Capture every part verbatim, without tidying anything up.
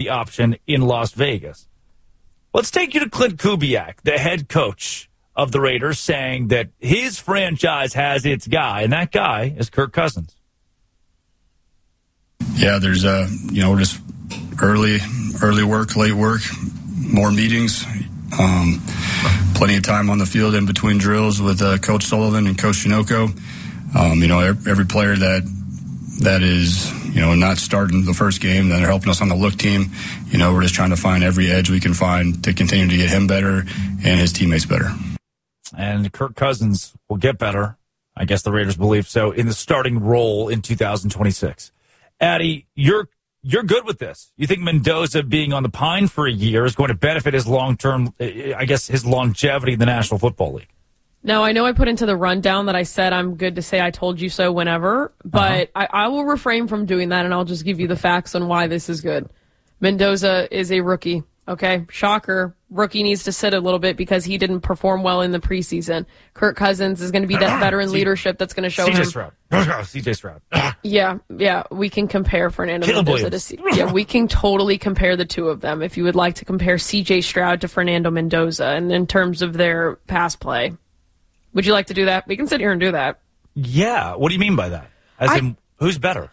the option in Las Vegas. Let's take you to Clint Kubiak, the head coach of the Raiders, saying that his franchise has its guy, and that guy is Kirk Cousins. Yeah, there's, uh, you know, just early, early work, late work, more meetings, um, plenty of time on the field in between drills with uh, Coach Sullivan and Coach Shinoco. Um, you know, every player that that is, you know, not starting the first game, that are helping us on the look team, you know, we're just trying to find every edge we can find to continue to get him better and his teammates better. And Kirk Cousins will get better, I guess the Raiders believe so, in the starting role in two thousand twenty-six. Addy, you're you're good with this. You think Mendoza being on the pine for a year is going to benefit his long-term, I guess, his longevity in the National Football League? Now, I know I put into the rundown that I said I'm good to say I told you so whenever, but uh-huh. I, I will refrain from doing that, and I'll just give you the facts on why this is good. Mendoza is a rookie, okay? Shocker. Rookie needs to sit a little bit because he didn't perform well in the preseason. Kirk Cousins is going to be that veteran leadership that's going to show C J him. Stroud. C J Stroud. Yeah, yeah, we can compare Fernando Caleb Mendoza to C- Yeah, we can totally compare the two of them if you would like to compare C J Stroud to Fernando Mendoza and in terms of their pass play. Would you like to do that? We can sit here and do that. Yeah. What do you mean by that? As I, in, who's better?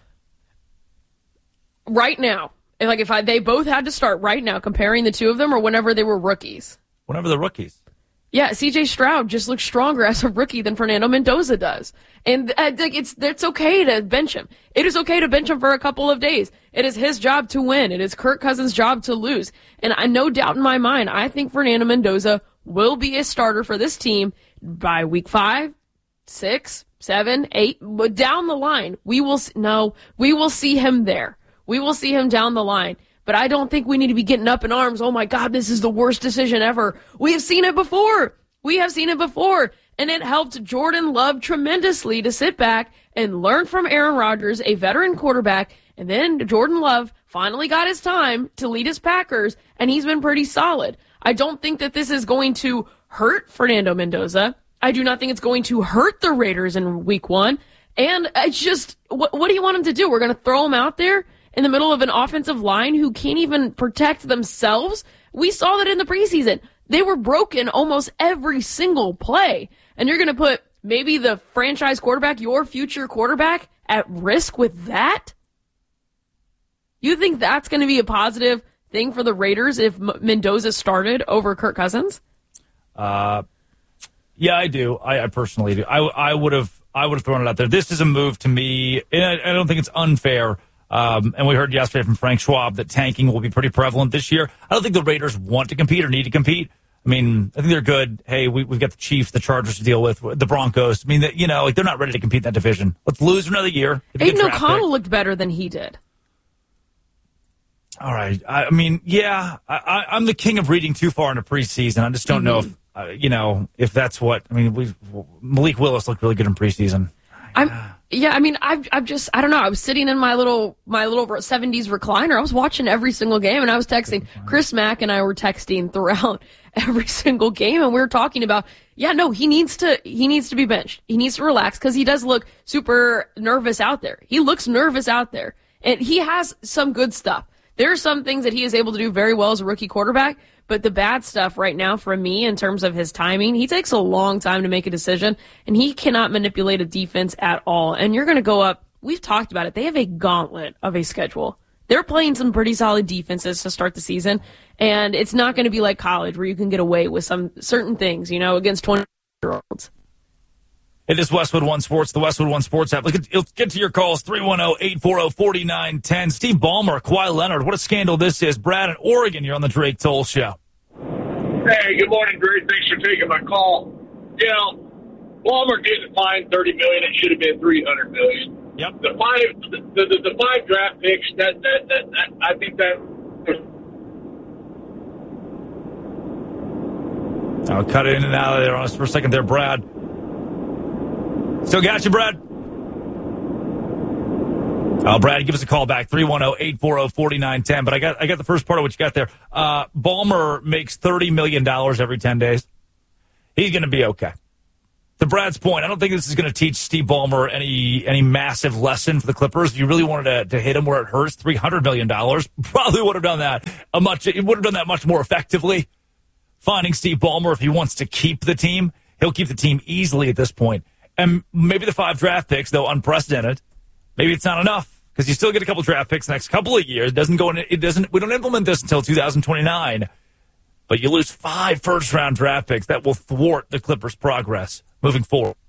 Right now. Like if I, they both had to start right now, comparing the two of them, or whenever they were rookies. Whenever the rookies. Yeah, C J Stroud just looks stronger as a rookie than Fernando Mendoza does, and uh, it's it's okay to bench him. It is okay to bench him for a couple of days. It is his job to win. It is Kirk Cousins' job to lose, and I no doubt in my mind, I think Fernando Mendoza will be a starter for this team by week five, six, seven, eight, but down the line. We will no, we will see him there. We will see him down the line. But I don't think we need to be getting up in arms. Oh, my God, this is the worst decision ever. We have seen it before. We have seen it before. And it helped Jordan Love tremendously to sit back and learn from Aaron Rodgers, a veteran quarterback. And then Jordan Love finally got his time to lead his Packers, and he's been pretty solid. I don't think that this is going to hurt Fernando Mendoza. I do not think it's going to hurt the Raiders in week one. And it's just, what, what do you want him to do? We're going to throw him out there in the middle of an offensive line who can't even protect themselves? We saw that in the preseason. They were broken almost every single play. And you're going to put maybe the franchise quarterback, your future quarterback, at risk with that? You think that's going to be a positive thing for the Raiders if M- Mendoza started over Kirk Cousins? Uh, yeah, I do. I, I personally do. I, I would have I would have thrown it out there. This is a move to me, and I, I don't think it's unfair. Um, and we heard yesterday from Frank Schwab that tanking will be pretty prevalent this year. I don't think the Raiders want to compete or need to compete. I mean, I think they're good. Hey, we, we've got the Chiefs, the Chargers to deal with, the Broncos. I mean, that, you know, like they're not ready to compete in that division. Let's lose another year. Aiden O'Connell looked better than he did. All right. I, I mean, yeah, I, I, I'm the king of reading too far into preseason. I just don't mm-hmm. know if, uh, you know, if that's what, I mean, we Malik Willis looked really good in preseason. I'm, yeah, I mean, I've, I've just, I don't know. I was sitting in my little, my little seventies recliner. I was watching every single game, and I was texting. Chris Mack and I were texting throughout every single game, and we were talking about, yeah, no, he needs to, he needs to be benched. He needs to relax because he does look super nervous out there. He looks nervous out there, and he has some good stuff. There are some things that he is able to do very well as a rookie quarterback, but the bad stuff right now for me in terms of his timing, he takes a long time to make a decision, and he cannot manipulate a defense at all. And you're going to go up, we've talked about it, they have a gauntlet of a schedule. They're playing some pretty solid defenses to start the season, and it's not going to be like college where you can get away with some certain things, you know, against twenty-year-olds. It is Westwood One Sports, the Westwood One Sports app. Let's get, let's get to your calls, three one zero, eight four zero, four nine one zero. Steve Ballmer, Kawhi Leonard, what a scandal this is. Brad in Oregon, you're on the Drake Toll Show. Hey, good morning, Drake. Thanks for taking my call. You know, Ballmer didn't find thirty million dollars. It should have been three hundred million dollars. Yep. The five, the, the, the five draft picks, that, that, that, that I think that I'll cut in and out of there on us for a second there, Brad. Still got you, Brad? Oh, Brad, give us a call back, three one zero, eight four zero, four nine one zero. But I got I got the first part of what you got there. Uh, Ballmer makes thirty million dollars every ten days. He's going to be okay. To Brad's point, I don't think this is going to teach Steve Ballmer any any massive lesson for the Clippers. If you really wanted to, to hit him where it hurts, three hundred million dollars, probably would have done that a much. It would have done that much more effectively. Finding Steve Ballmer, if he wants to keep the team, he'll keep the team easily at this point. And maybe the five draft picks, though unprecedented, maybe it's not enough because you still get a couple draft picks the next couple of years. It doesn't go in, it doesn't. We don't implement this until two thousand twenty-nine. But you lose five first-round draft picks. That will thwart the Clippers' progress moving forward.